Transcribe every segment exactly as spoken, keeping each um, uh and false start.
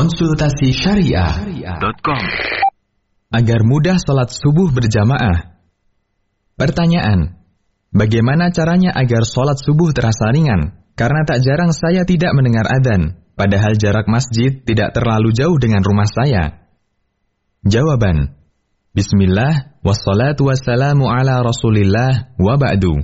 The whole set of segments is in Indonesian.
konsultasi syariah titik com. Agar mudah salat subuh berjamaah. Pertanyaan, bagaimana caranya agar salat subuh terasa ringan? Karena tak jarang saya tidak mendengar adzan, padahal jarak masjid tidak terlalu jauh dengan rumah saya. Jawaban, Bismillah, wassalatu wassalamu ala rasulillah, wa ba'du.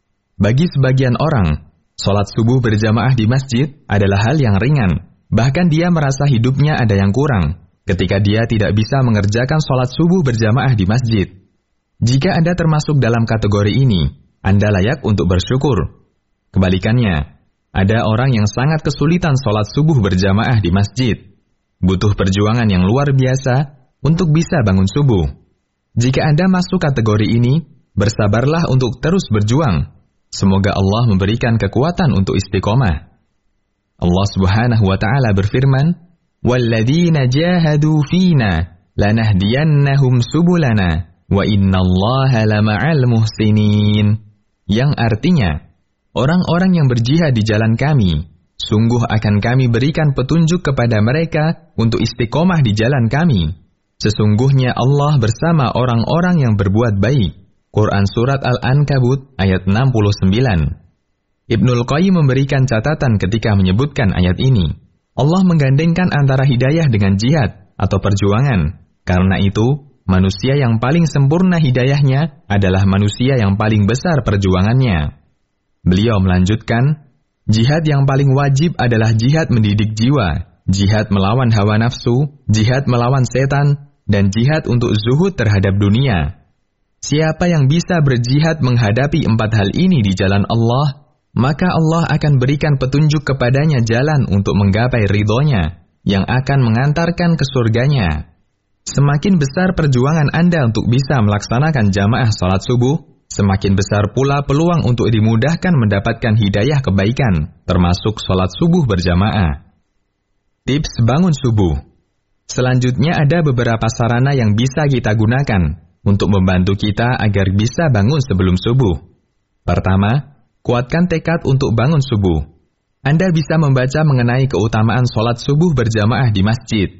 Bagi sebagian orang, salat subuh berjamaah di masjid adalah hal yang ringan. Bahkan dia merasa hidupnya ada yang kurang ketika dia tidak bisa mengerjakan salat subuh berjamaah di masjid. Jika Anda termasuk dalam kategori ini, Anda layak untuk bersyukur. Kebalikannya, ada orang yang sangat kesulitan salat subuh berjamaah di masjid. Butuh perjuangan yang luar biasa untuk bisa bangun subuh. Jika Anda masuk kategori ini, bersabarlah untuk terus berjuang. Semoga Allah memberikan kekuatan untuk istiqomah. Allah Subhanahu wa taala berfirman, "Walladzina jahadu fina lanahdiyannahum subulana wa innallaha lama'al muhsinin." Yang artinya, orang-orang yang berjihad di jalan kami, sungguh akan kami berikan petunjuk kepada mereka untuk istiqomah di jalan kami. Sesungguhnya Allah bersama orang-orang yang berbuat baik. Quran Surat Al-Ankabut ayat enam puluh sembilan. Ibnul Qayyim memberikan catatan ketika menyebutkan ayat ini. Allah menggandengkan antara hidayah dengan jihad atau perjuangan. Karena itu, manusia yang paling sempurna hidayahnya adalah manusia yang paling besar perjuangannya. Beliau melanjutkan, jihad yang paling wajib adalah jihad mendidik jiwa, jihad melawan hawa nafsu, jihad melawan setan, dan jihad untuk zuhud terhadap dunia. Siapa yang bisa berjihad menghadapi empat hal ini di jalan Allah, maka Allah akan berikan petunjuk kepadanya jalan untuk menggapai ridhonya, yang akan mengantarkan ke surganya. Semakin besar perjuangan Anda untuk bisa melaksanakan jamaah salat subuh, semakin besar pula peluang untuk dimudahkan mendapatkan hidayah kebaikan, termasuk salat subuh berjamaah. Tips bangun subuh. Selanjutnya ada beberapa sarana yang bisa kita gunakan untuk membantu kita agar bisa bangun sebelum subuh. Pertama, kuatkan tekad untuk bangun subuh. Anda bisa membaca mengenai keutamaan salat subuh berjamaah di masjid.